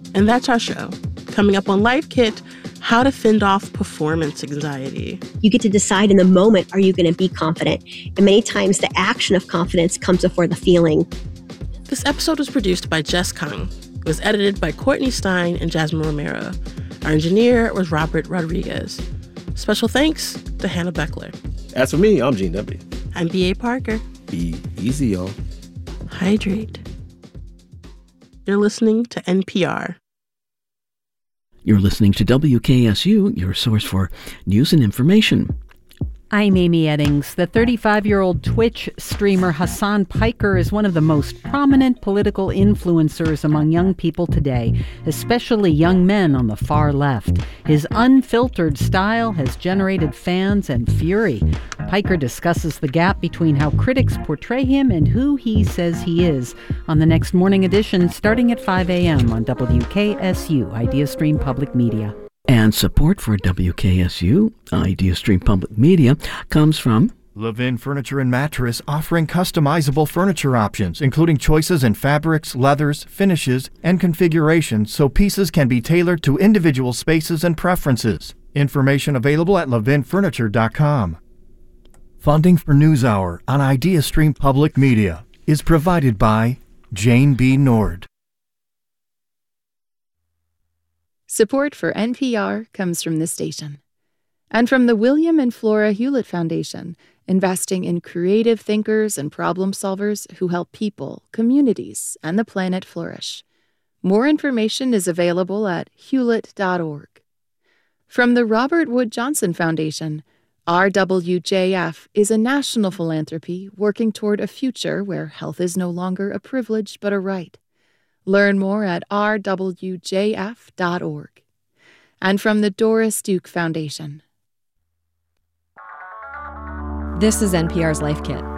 And that's our show. Coming up on Life Kit, how to fend off performance anxiety. You get to decide in the moment, are you going to be confident? And many times the action of confidence comes before the feeling. This episode was produced by Jess Kung. It was edited by Courtney Stein and Jasmine Romero. Our engineer was Robert Rodriguez. Special thanks to Hannah Beckler. As for me, I'm Gene W. I'm B.A. Parker. Be easy, y'all. Hydrate. You're listening to NPR. You're listening to WKSU, your source for news and information. I'm Amy Eddings. The 35-year-old Twitch streamer Hasan Piker is one of the most prominent political influencers among young people today, especially young men on the far left. His unfiltered style has generated fans and fury. Piker discusses the gap between how critics portray him and who he says he is on the next morning edition starting at 5 a.m. on WKSU, IdeaStream Public Media. And support for WKSU, IdeaStream Public Media, comes from Levin Furniture and Mattress, offering customizable furniture options, including choices in fabrics, leathers, finishes, and configurations, so pieces can be tailored to individual spaces and preferences. Information available at levinfurniture.com. Funding for NewsHour on IdeaStream Public Media is provided by Jane B. Nord. Support for NPR comes from this station and from the William and Flora Hewlett Foundation, investing in creative thinkers and problem solvers who help people, communities, and the planet flourish. More information is available at hewlett.org. From the Robert Wood Johnson Foundation, RWJF is a national philanthropy working toward a future where health is no longer a privilege but a right. Learn more at rwjf.org. And from the Doris Duke Foundation. This is NPR's Life Kit.